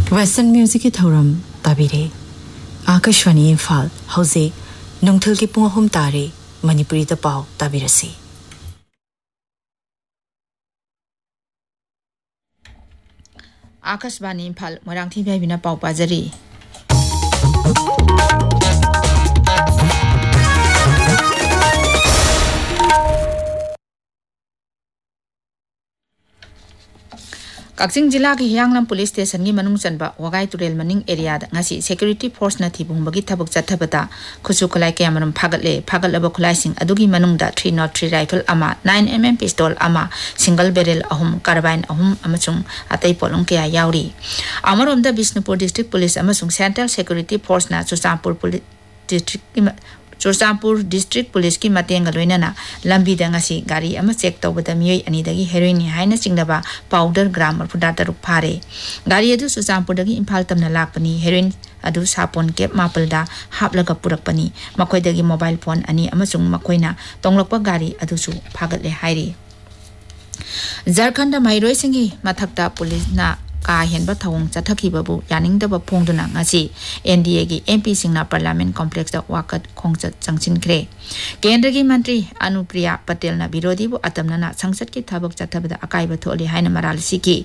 Western Music की थौरम ताबिरे आकाशवाणी इम्फाल हौजे नुंगथल की पुंग अहुम तारे मणिपुरी दा पाव ताबिरसी आकाशवाणी इम्फाल मोरांथी भाईबिना पाव पाजरी Kakching जिला की हियांगलम पुलिस स्टेशन की मनुंग चनबा वगाई तुरेल मनिंग एरिया दा ngasi security force na thibungbagi thabuk chathabata khusu khulai kayamaram phagalaba khulaising adugi manung da 303 rifle ama 9mm pistol ama single barrel ahum carbine ahum amachung atai polong kaya yauri amarom da Bishnupur district police amachung central security force na Churchampur district police की मतेंग लोइनना लंबी दंगसी गाड़ी अमा check तौबदा मियोय अनिदगी heroin हाइना चिंगदबा powder ग्राम मरफुदा तरुक फारे गाड़ी अदु चुरचांपुर दगी इम्फाल तमना लाकपनी heroin अदु सापोन cap मापलदा हापलगा पुरकपनी मखोयदगी mobile phone अनि अमचुंग मखोयना तोंगलकपा गाड़ी अदुसु फागतले हाइरी झारखंड माइरोय सिंगी मथक्ता पुलिस ना का हेनबा थवंग चथखिबबु यानिंगदबा फोंगदुना ngasi NDA की MP सिंगना पार्लियामेंट कॉम्प्लेक्स दा वाकत खोंगचत चंगचिनख्रे केंद्र की मंत्री अनुप्रिया पटेल ना विरोधी बु अतमना संसद की थबक चथबदा अकाइबा थोले हाइना मराल सिकी